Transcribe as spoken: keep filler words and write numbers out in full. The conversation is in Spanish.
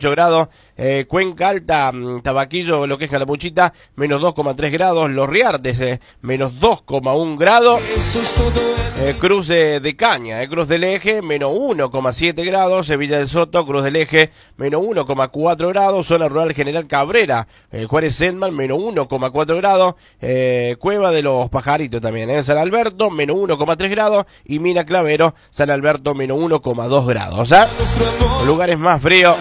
ocho grados. Eh, Cuenca Alta, Tabaquillo, lo que es Calamuchita, menos dos coma tres grados. Los Riartes, eh, menos dos coma uno grados. Eh, Cruz de, de Caña, eh, Cruz del Eje, menos uno coma siete grados. Sevilla del Soto, Cruz del Eje, menos uno coma cuatro grados. Zona Rural General Cabrera, eh, Juárez Sendman, menos uno coma cuatro grados. Eh, Cueva de los Pajaritos también, eh, San Alberto, menos uno coma tres grados. Y Mina Clavero, San Alberto, menos uno coma dos grados. ¿eh? Los lugares más fríos